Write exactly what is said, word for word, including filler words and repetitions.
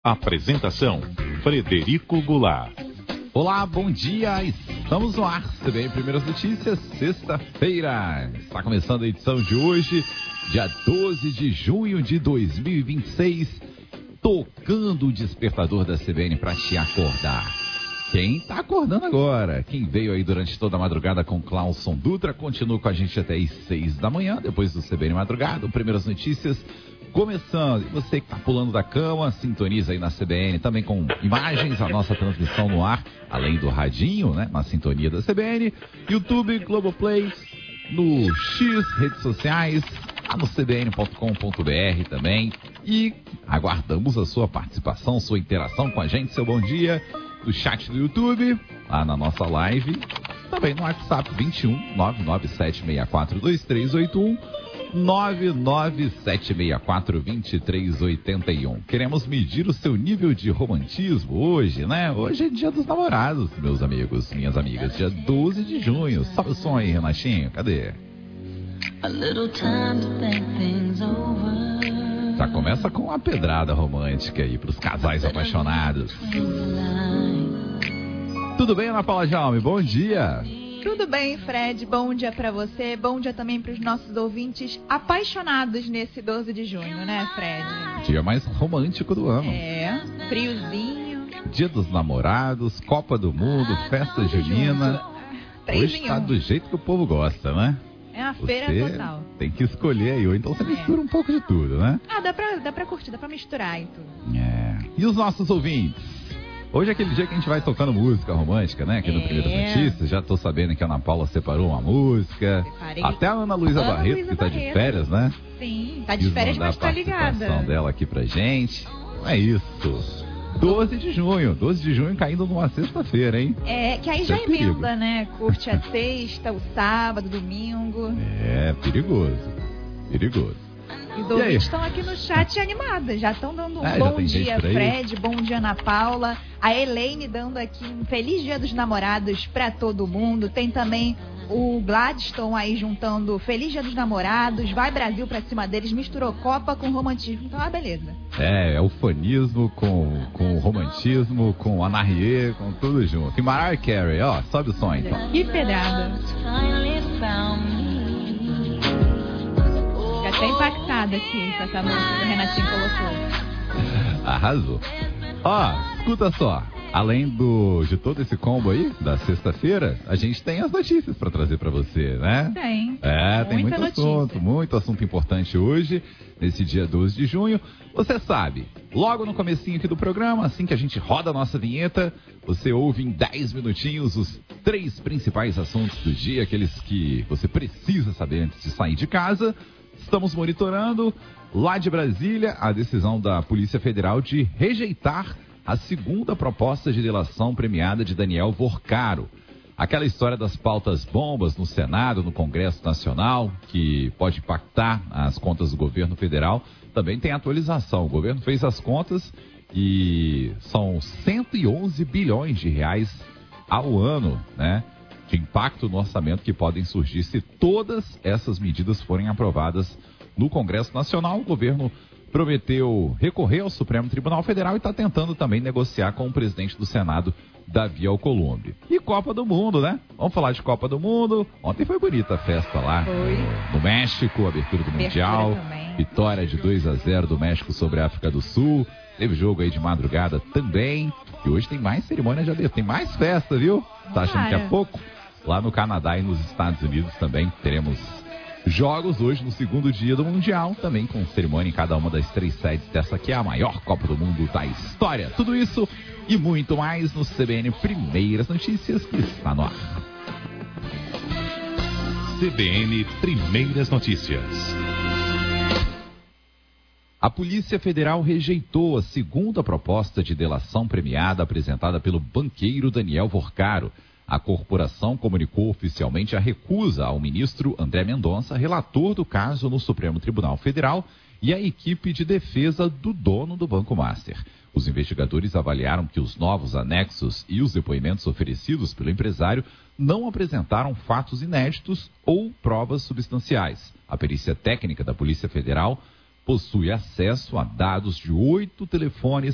Apresentação, Frederico Goulart. Olá, bom dia, estamos no ar, C B N Primeiras Notícias, sexta-feira. Está começando a edição de hoje, dia doze de junho de dois mil e vinte e seis, tocando o despertador da C B N para te acordar. Quem está acordando agora? Quem veio aí durante toda a madrugada com Clauson Dutra, continua com a gente até às seis da manhã, depois do C B N Madrugada, Primeiras Notícias começando. E você que está pulando da cama, sintoniza aí na C B N, também com imagens, a nossa transmissão no ar, além do radinho, né, na sintonia da C B N, YouTube, Globoplay, no X, redes sociais, lá no c b n ponto com ponto b r também. E aguardamos a sua participação, sua interação com a gente, seu bom dia, do chat do YouTube, lá na nossa live, também no WhatsApp vinte e um, nove nove sete seis quatro, dois três oito um, nove nove sete seis quatro, dois três oito um. Queremos medir o seu nível de romantismo hoje, né? Hoje é dia dos namorados, meus amigos, minhas amigas, dia doze de junho. Sobe o som aí, Renatinho, cadê? Já começa com uma pedrada romântica aí pros casais apaixonados. Tudo bem, Ana Paula Jaume? Bom dia. Tudo bem, Fred? Bom dia pra você. Bom dia também pros nossos ouvintes apaixonados nesse doze de junho, né, Fred? Dia mais romântico do ano. É, friozinho. Dia dos namorados, Copa do Mundo, festa junina. Hoje tá do jeito que o povo gosta, né? É uma feira você total. Tem que escolher aí, ou então você mistura é. um pouco de tudo, né? Ah, dá pra, dá pra curtir, dá pra misturar e tudo. É. E os nossos ouvintes? Hoje é aquele dia que a gente vai tocando música romântica, né? Aqui no é. Primeiras Notícias. Já tô sabendo que a Ana Paula separou uma música. Separei. Até a Ana Luísa Ana Barreto, Luísa que tá Barreto. de férias, né? Sim, tá de férias, mas tá ligada. a participação dela aqui pra gente. É isso. doze de junho. doze de junho caindo numa sexta-feira, hein? É, que aí Isso já é perigo. emenda, né? Curte a sexta, o sábado, domingo. É, perigoso. Perigoso. E os ouvintes estão aqui no chat animados, já estão dando um é, bom dia, Fred, bom dia, Ana Paula. A Elaine dando aqui um feliz dia dos namorados pra todo mundo. Tem também o Gladstone aí juntando feliz dia dos namorados, vai Brasil pra cima deles, misturou Copa com romantismo, então ah, beleza. É, é o fanismo com, com o romantismo, com a Narrier, com tudo junto. E Mariah Carey, ó, sobe o som então. Que pedrada. Fiquei até impactada aqui com essa música que o Renatinho colocou. Arrasou. Ó, escuta só. Além do, de todo esse combo aí, da sexta-feira, a gente tem as notícias para trazer para você, né? Tem. É, tem muito notícia. assunto, muito assunto importante hoje, nesse dia doze de junho. Você sabe, logo no comecinho aqui do programa, assim que a gente roda a nossa vinheta, você ouve em dez minutinhos os três principais assuntos do dia, aqueles que você precisa saber antes de sair de casa. Estamos monitorando, lá de Brasília, a decisão da Polícia Federal de rejeitar a segunda proposta de delação premiada de Daniel Vorcaro. Aquela história das pautas bombas no Senado, no Congresso Nacional, que pode impactar as contas do governo federal, também tem atualização. O governo fez as contas e são cento e onze bilhões de reais ao ano, né, de impacto no orçamento que podem surgir se todas essas medidas forem aprovadas no Congresso Nacional. O governo prometeu recorrer ao Supremo Tribunal Federal e está tentando também negociar com o presidente do Senado, Davi Alcolumbre. E Copa do Mundo, né? Vamos falar de Copa do Mundo. Ontem foi bonita a festa lá. Foi. No México, abertura do Abertura Mundial. também. Vitória de dois a zero do México sobre a África do Sul. Teve jogo aí de madrugada também. E hoje tem mais cerimônia de abertura. Tem mais festa, viu? Tá achando que é pouco? Lá no Canadá e nos Estados Unidos também teremos jogos hoje no segundo dia do Mundial, também com cerimônia em cada uma das três sedes dessa que é a maior Copa do Mundo da história. Tudo isso e muito mais no C B N Primeiras Notícias, que está no ar. C B N Primeiras Notícias. A Polícia Federal rejeitou a segunda proposta de delação premiada apresentada pelo banqueiro Daniel Vorcaro. A corporação comunicou oficialmente a recusa ao ministro André Mendonça, relator do caso no Supremo Tribunal Federal, e à equipe de defesa do dono do Banco Master. Os investigadores avaliaram que os novos anexos e os depoimentos oferecidos pelo empresário não apresentaram fatos inéditos ou provas substanciais. A perícia técnica da Polícia Federal possui acesso a dados de oito telefones